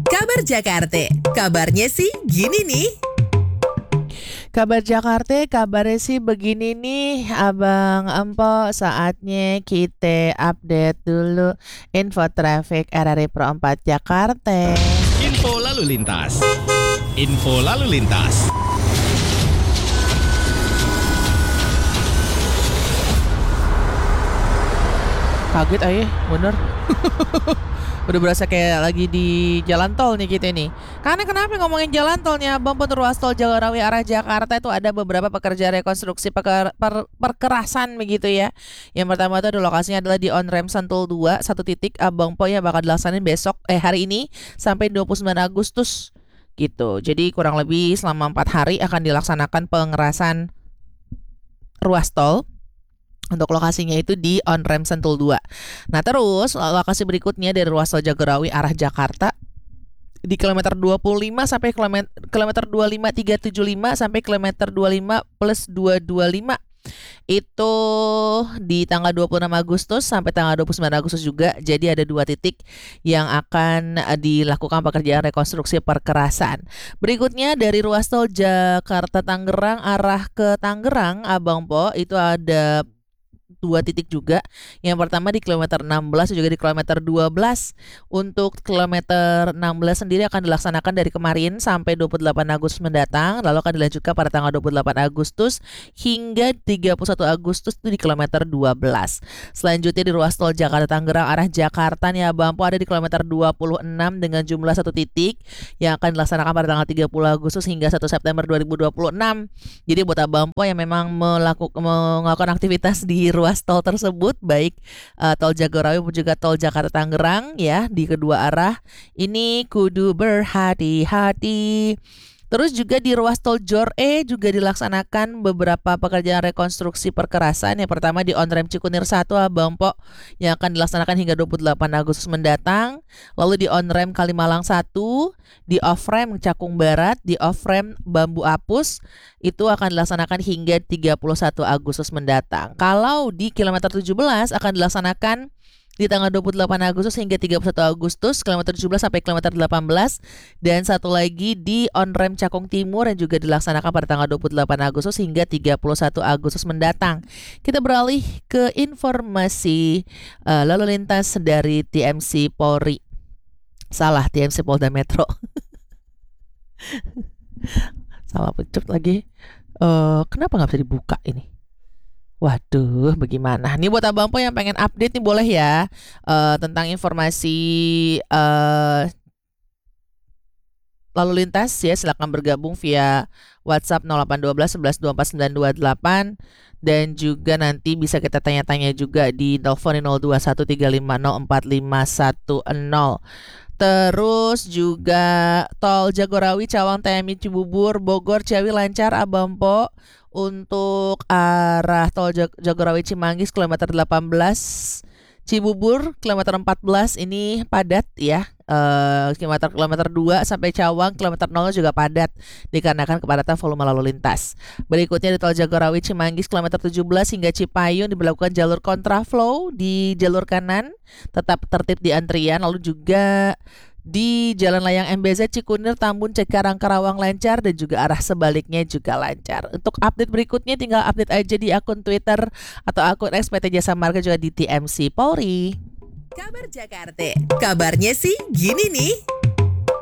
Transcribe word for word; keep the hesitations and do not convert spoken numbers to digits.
Kabar Jakarta, kabarnya sih gini nih. Kabar Jakarta, kabarnya sih begini nih Abang Empo. Saatnya kita update dulu info traffic R R I Pro empat Jakarta. Info lalu lintas. Info lalu lintas. Kaget aja, bener. Udah berasa kayak lagi di jalan tol nih kita nih. Karena kenapa ngomongin jalan tolnya Abang, pun ruas tol Jagorawi arah Jakarta itu ada beberapa pekerjaan rekonstruksi peker, per, perkerasan begitu ya. Yang pertama itu ada lokasinya adalah di on ramp Sentul dua, satu titik Abang Po yang bakal dilaksanain besok eh hari ini sampai dua puluh sembilan Agustus gitu. Jadi kurang lebih selama empat hari akan dilaksanakan pengerasan ruas tol. Untuk lokasinya itu di on ramp Sentul dua. Nah terus lokasi berikutnya dari ruas tol Jagorawi arah Jakarta di kilometer dua puluh lima sampai kilometer, kilometer dua puluh lima tiga ratus tujuh puluh lima sampai kilometer dua puluh lima plus dua ratus dua puluh lima. Itu di tanggal dua puluh enam Agustus sampai tanggal dua puluh sembilan Agustus juga. Jadi ada dua titik yang akan dilakukan pekerjaan rekonstruksi perkerasan. Berikutnya dari ruas tol Jakarta Tangerang arah ke Tangerang Abang Po itu ada dua titik juga. Yang pertama di kilometer enam belas dan juga di kilometer dua belas. Untuk kilometer enam belas sendiri akan dilaksanakan dari kemarin sampai dua puluh delapan Agustus mendatang, lalu akan dilanjutkan pada tanggal dua puluh delapan Agustus hingga tiga puluh satu Agustus itu di kilometer dua belas. Selanjutnya di ruas tol Jakarta Tangerang arah Jakarta nih Abang Po ada di kilometer dua puluh enam dengan jumlah satu titik yang akan dilaksanakan pada tanggal tiga puluh Agustus hingga satu September dua ribu dua puluh enam. Jadi buat Abang Po yang memang melakukan melakukan aktivitas di ruas tol tersebut baik uh, tol Jagorawi maupun juga tol Jakarta Tangerang ya di kedua arah ini kudu berhati-hati. Terus juga di ruas tol Jor E juga dilaksanakan beberapa pekerjaan rekonstruksi perkerasan. Yang pertama di on ramp Cikunir satu Abang Po yang akan dilaksanakan hingga dua puluh delapan Agustus mendatang. Lalu di on ramp Kalimalang satu, di off ramp Cakung Barat, di off ramp Bambu Apus itu akan dilaksanakan hingga tiga puluh satu Agustus mendatang. Kalau di kilometer tujuh belas akan dilaksanakan di tanggal dua puluh delapan Agustus hingga tiga puluh satu Agustus, kilometer tujuh belas sampai kilometer delapan belas. Dan satu lagi di on ramp Cakung Timur yang juga dilaksanakan pada tanggal dua puluh delapan Agustus hingga tiga puluh satu Agustus mendatang. Kita beralih ke informasi uh, lalu lintas dari T M C Polri. Salah, T M C Polda Metro. Salah pencet lagi. Uh, kenapa nggak bisa dibuka ini? Waduh, bagaimana? Nih buat Abang Po yang pengen update nih boleh ya uh, tentang informasi uh, lalu lintas ya, silakan bergabung via WhatsApp nol delapan satu dua satu satu dua empat sembilan dua delapan dan juga nanti bisa kita tanya-tanya juga di telepon nol dua satu tiga lima nol empat lima satu nol. Terus juga tol Jagorawi Cawang T M I Cibubur Bogor Ciawi lancar Abang Po. Untuk arah tol Jag- Jagorawi Cimanggis kilometer delapan belas, Cibubur kilometer empat belas ini padat ya. Uh, kilometer kilometer dua sampai Cawang kilometer nol juga padat dikarenakan kepadatan volume lalu lintas. Berikutnya di tol Jagorawi Cimanggis kilometer tujuh belas hingga Cipayung diberlakukan jalur kontraflow di jalur kanan, tetap tertib di antrian. Lalu juga di Jalan Layang M B Z Cikunir Tambun Cikarang Karawang lancar dan juga arah sebaliknya juga lancar. Untuk update berikutnya tinggal update aja di akun Twitter atau akun X P T Jasa Marga juga di T M C Polri. Kabar Jakarta, kabarnya sih gini nih.